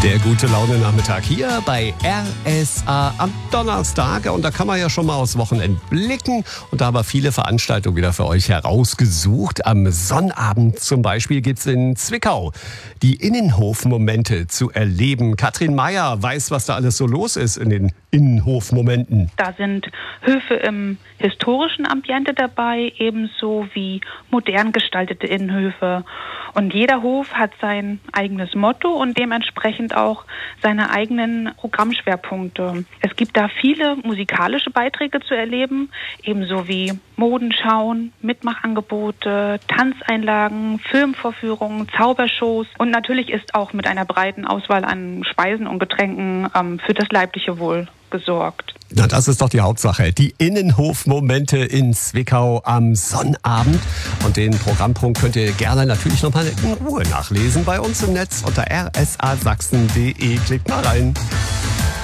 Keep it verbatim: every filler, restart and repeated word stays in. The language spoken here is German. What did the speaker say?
Der gute Laune-Nachmittag hier bei R S A am Donnerstag. Und da kann man ja schon mal aufs Wochenende blicken. Und da haben wir viele Veranstaltungen wieder für euch herausgesucht. Am Sonnabend zum Beispiel gibt's in Zwickau die Innenhofmomente zu erleben. Katrin Meyer weiß, was da alles so los ist in den Innenhofmomenten. Da sind Höfe im historischen Ambiente dabei, ebenso wie modern gestaltete Innenhöfe. Und jeder Hof hat sein eigenes Motto und dementsprechend auch seine eigenen Programmschwerpunkte. Es gibt da viele musikalische Beiträge zu erleben, ebenso wie Modenschauen, Mitmachangebote, Tanzeinlagen, Filmvorführungen, Zaubershows und natürlich ist auch mit einer breiten Auswahl an Speisen und Getränken ähm, für das leibliche Wohl gesorgt. Na, das ist doch die Hauptsache. Die Innenhofmomente in Zwickau am Sonnabend. Und den Programmpunkt könnt ihr gerne natürlich nochmal in Ruhe nachlesen bei uns im Netz unter r s a sachsen punkt d e. Klickt mal rein.